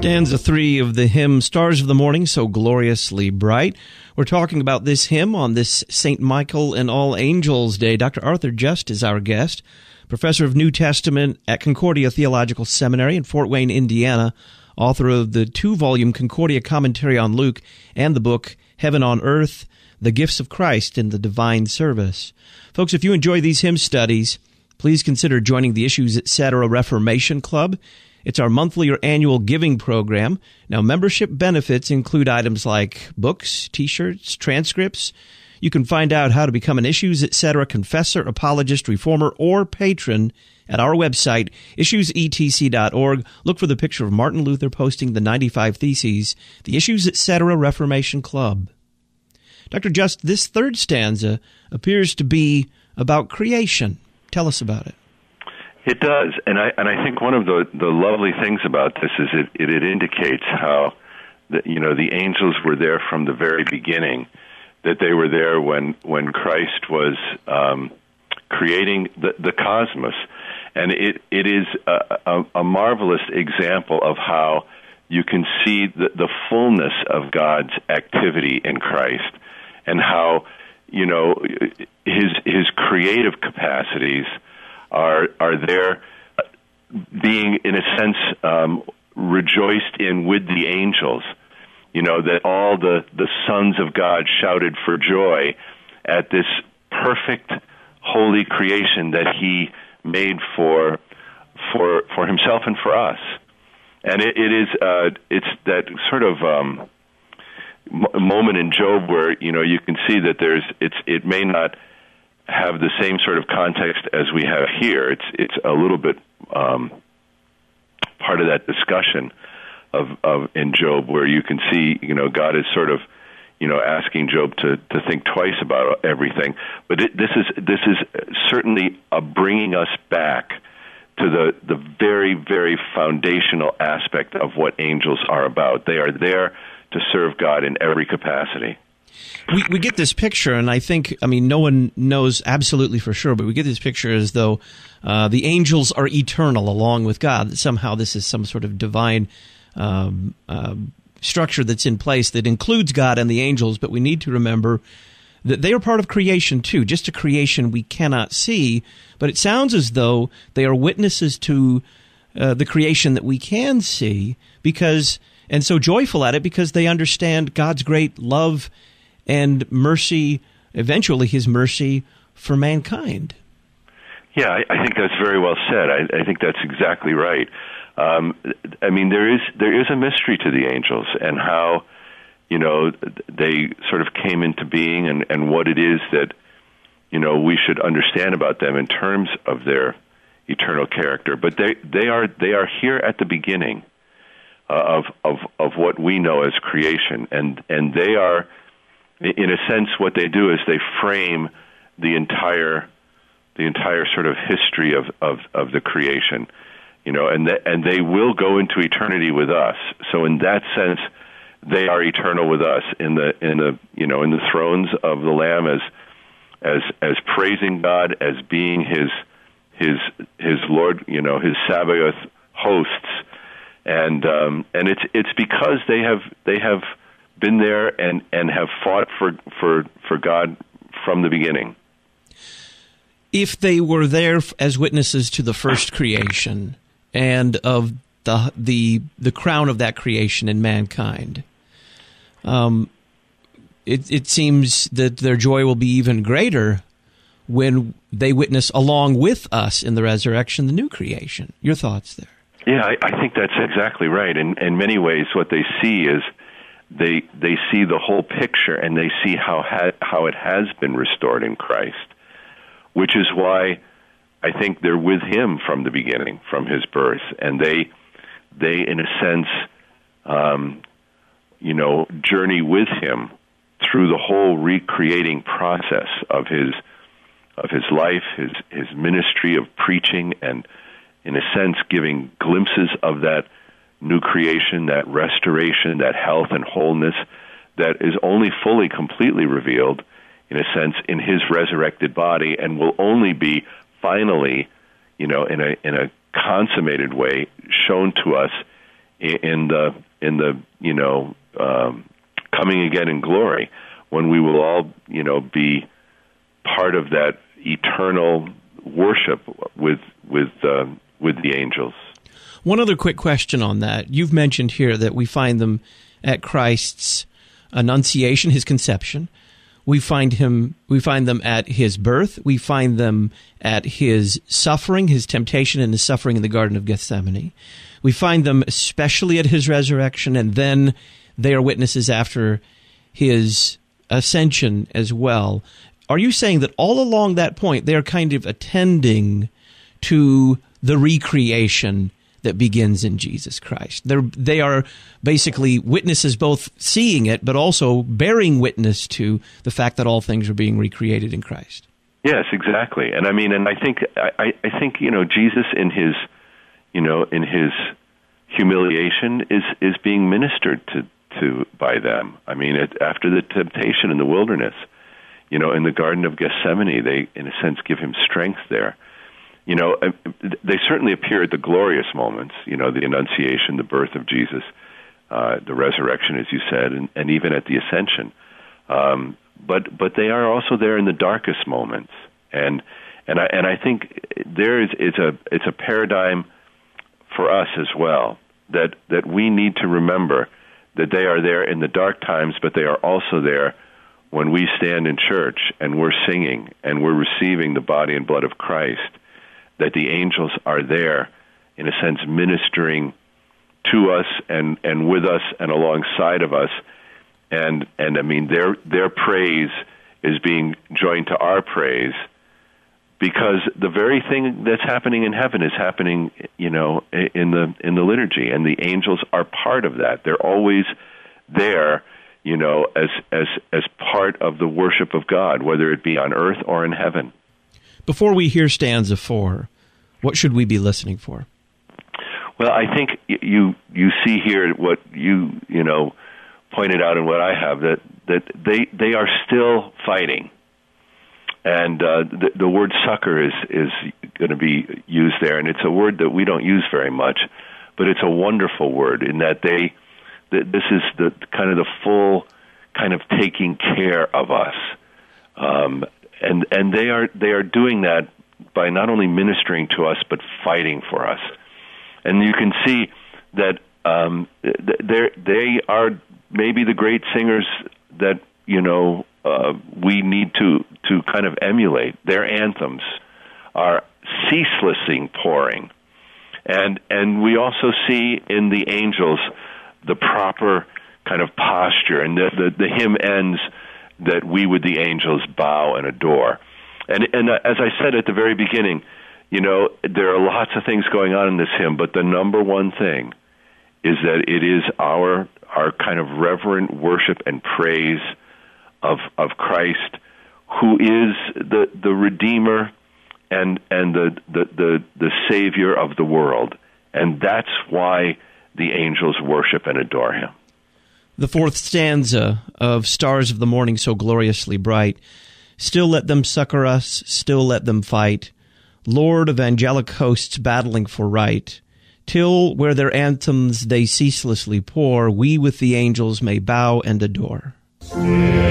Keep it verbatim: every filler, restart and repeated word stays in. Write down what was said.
Stanza three of the hymn Stars of the Morning, So Gloriously Bright. We're talking about this hymn on this Saint Michael and All Angels Day. Doctor Arthur Just is our guest, professor of New Testament at Concordia Theological Seminary in Fort Wayne, Indiana, author of the two-volume Concordia Commentary on Luke and the book Heaven on Earth, The Gifts of Christ in the Divine Service. Folks, if you enjoy these hymn studies, please consider joining the Issues Etc. Reformation Club. It's our monthly or annual giving program. Now, membership benefits include items like books, T-shirts, transcripts. You can find out how to become an Issues Etc. confessor, apologist, reformer, or patron at our website, issues e t c dot org. Look for the picture of Martin Luther posting the ninety-five Theses, the Issues Etc. Reformation Club. Doctor Just, this third stanza appears to be about creation. Tell us about it. It does, and I and I think one of the, the lovely things about this is it, it, it indicates how the, you know the angels were there from the very beginning, that they were there when when Christ was um, creating the, the cosmos, and it it is a, a, a marvelous example of how you can see the, the fullness of God's activity in Christ, and how you know his his creative capacities are are there being, in a sense, um, rejoiced in with the angels. You know, that all the, the sons of God shouted for joy at this perfect, holy creation that he made for for for himself and for us. And it, it is uh, it's that sort of um, moment in Job where, you know, you can see that there's it's it may not have the same sort of context as we have here. It's it's a little bit um, part of that discussion of, of in Job, where you can see, you know, God is sort of, you know, asking Job to, to think twice about everything. But it, this is this is certainly a bringing us back to the the very very foundational aspect of what angels are about. They are there to serve God in every capacity. We we get this picture, and I think, I mean, no one knows absolutely for sure, but we get this picture as though uh, the angels are eternal along with God, that somehow this is some sort of divine um, uh, structure that's in place that includes God and the angels, but we need to remember that they are part of creation too, just a creation we cannot see, but it sounds as though they are witnesses to uh, the creation that we can see, because, and so joyful at it because they understand God's great love and mercy, eventually his mercy for mankind. Yeah, I, I think that's very well said. I, I think that's exactly right. Um, I mean, there is there is a mystery to the angels and how, you know, they sort of came into being, and, and what it is that, you know, we should understand about them in terms of their eternal character. But they they are they are here at the beginning uh, of of of what we know as creation, and and they are, in a sense, what they do is they frame the entire the entire sort of history of, of, of the creation, you know, and th- and they will go into eternity with us. So in that sense, they are eternal with us in the in the you know in the thrones of the Lamb, as as as praising God, as being his his his Lord, you know, his Sabaoth hosts, and um, and it's it's because they have they have been there and, and have fought for, for for God from the beginning. If they were there as witnesses to the first creation and of the the the crown of that creation in mankind, um, it it seems that their joy will be even greater when they witness along with us in the resurrection, the new creation. Your thoughts there? Yeah, I, I think that's exactly right. In in many ways, what they see is They they see the whole picture, and they see how ha- how it has been restored in Christ, which is why I think they're with him from the beginning, from his birth, and they they in a sense, um, you know, journey with him through the whole recreating process of his of his life, his his ministry of preaching, and in a sense giving glimpses of that new creation, that restoration, that health and wholeness that is only fully, completely revealed, in a sense, in his resurrected body, and will only be finally, you know, in a in a consummated way, shown to us in the in the you know um, coming again in glory, when we will all you know be part of that eternal worship with with uh, with the angels. One other quick question on that. You've mentioned here that we find them at Christ's Annunciation, his conception. We find him. We find them at his birth. We find them at his suffering, his temptation, and his suffering in the Garden of Gethsemane. We find them especially at his resurrection, and then they are witnesses after his ascension as well. Are you saying that all along that point they are kind of attending to the recreation that begins in Jesus Christ? They're, they are basically witnesses, both seeing it, but also bearing witness to the fact that all things are being recreated in Christ. Yes, exactly. And I mean, and I think, I, I think, you know, Jesus in his, you know, in his humiliation is, is being ministered to, to by them. I mean, it, after the temptation in the wilderness, you know, in the Garden of Gethsemane, they, in a sense, give him strength there. You know, they certainly appear at the glorious moments, you know, the Annunciation, the birth of Jesus, uh, the resurrection, as you said, and, and even at the Ascension. Um, but but they are also there in the darkest moments. And and I and I think there is it's a it's a paradigm for us as well, that, that we need to remember that they are there in the dark times, but they are also there when we stand in church and we're singing and we're receiving the body and blood of Christ, that the angels are there, in a sense, ministering to us and, and with us and alongside of us. And, and I mean, their their praise is being joined to our praise, because the very thing that's happening in heaven is happening, you know, in the in the liturgy, and the angels are part of that. They're always there, you know, as as as part of the worship of God, whether it be on earth or in heaven. Before we hear stanza four, what should we be listening for? Well, I think you you see here what you you know pointed out and what I have, that that they they are still fighting, and uh, the, the word succor is is going to be used there, and it's a word that we don't use very much, but it's a wonderful word in that they that this is the kind of the full kind of taking care of us. Um, And and they are they are doing that by not only ministering to us but fighting for us, and you can see that um, they they are maybe the great singers that you know uh, we need to to kind of emulate. Their anthems are ceaselessly pouring, and and we also see in the angels the proper kind of posture, and the the, the hymn ends that we with the angels bow and adore. And and uh, as I said at the very beginning, you know, there are lots of things going on in this hymn, but the number one thing is that it is our our kind of reverent worship and praise of of Christ, who is the the Redeemer and and the the the, the Savior of the world. And that's why the angels worship and adore him. The fourth stanza of Stars of the Morning So Gloriously Bright. Still let them succor us, still let them fight, Lord of angelic hosts battling for right, till where their anthems they ceaselessly pour, we with the angels may bow and adore.